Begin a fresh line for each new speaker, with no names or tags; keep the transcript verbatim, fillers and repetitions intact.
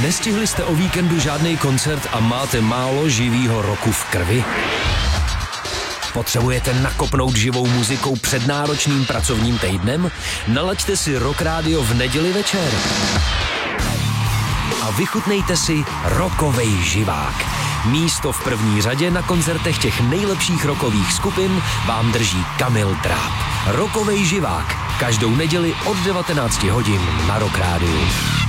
Nestihli jste o víkendu žádný koncert a máte málo živýho roku v krvi? Potřebujete nakopnout živou muzikou před náročným pracovním týdnem? Nalaďte si Rock Radio v neděli večer. A vychutnejte si rockovej živák. Místo v první řadě na koncertech těch nejlepších rockových skupin vám drží Kamil Tráb. Rockovej živák. Každou neděli od devatenácti hodin na Rock Rádiu.